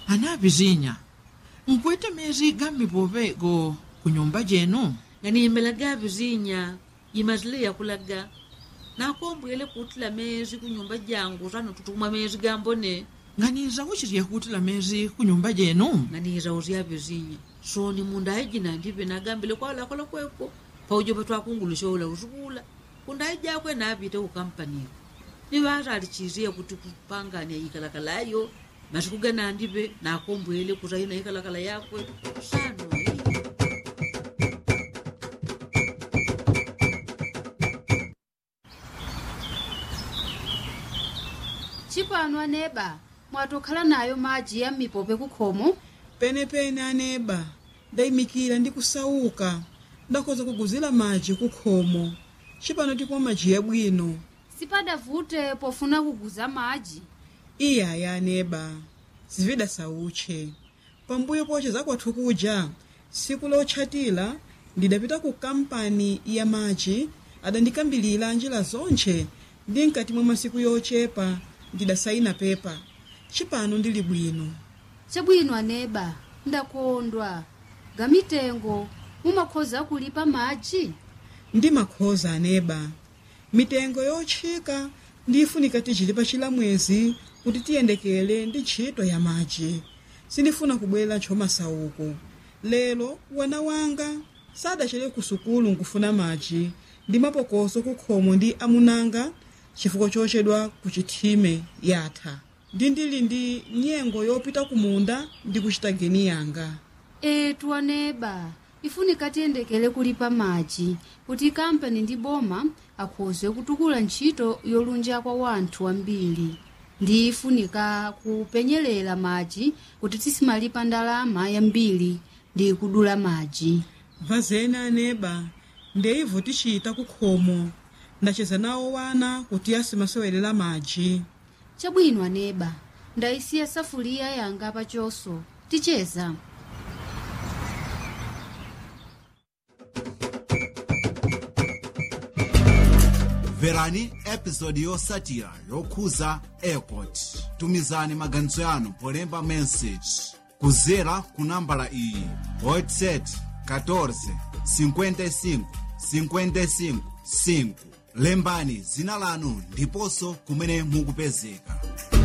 anapizinya nkwete mezi gamipope kunyumba jenu nganiyimelaga apizinya yimazile yakulaga nakombwele kutila mezi kunyumba jangu tano tutuma mezi gambone nganiza kuchitiya kutila mezi kunyumba jenu nganiza uzya apizinya soni munda ajina ndipe nagambile kwala kweko paujoba twakungulusha ula usukula kunda ijakwe napite kukampaniko nivaza alichiziya kuti kupanganya ikalakalayo masikugana ndipe nakombwele kutaina ikalakala yakwe sano chipano aneba mwatokhala nayo maji ya mipope kukhomo penepene aneba ndayimikira ndi kusauka ndakhoza kuguzira maji kukhomo chipano tipo maji yabwino sipadavute pofuna kuguza maji iyaya aneba zivida sauche pambuyo poche zakwathu kuja siku lotchatira ndidapita ku kampani ya maji adandikambilira njira zonche ndi mkati mwa masiku yochepa ndidasaina pepa chipano ndili bwino chabwino aneba ndakondwa gamitengo mumakhoza kulipa maji ndi makhoza aneba mitengo yotchika ndifunika tichilipa chilamwezi kuti tiyendekele ndi ntchito ya maji sindifuna kubwera chomasauko lero wana wanga sadachere ku sukulu nkufuna maji ndi mapokoso kukhomo ndi amunanga chifukwa chochedwa ku chithime yatha ndili ndi nyengo yopita kumunda ndi kuchita geni yanga etu aneba ifunika tiyendekele kulipa maji kuti kampani ndi boma akhoze kutukula ntchito yolunja kwa wanthu ambiri ndi ifunika kupenyelela maji kuti tisimalipa ndalama yambiri ndi kudula maji vazena aneba ndeivo tichita kukhomo ndacheza nawo wana kuti asimasewelera maji chabwino aneba ndayisiya safuliya yanga pachoso ticheza verani episodi yosatira yokhuza airport tumizani maganizo yanu polemba message kuzera ku nambala iyi WhatsApp 14 55 55 5 lembani zina lanu ndiponso kumene mukupezeka.